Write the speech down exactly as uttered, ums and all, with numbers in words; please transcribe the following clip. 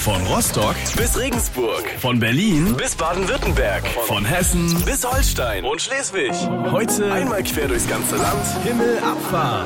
Von Rostock bis Regensburg. Von Berlin bis Baden-Württemberg. Von Hessen bis Holstein und Schleswig. Heute einmal quer durchs ganze Land. Himmelabfahrt.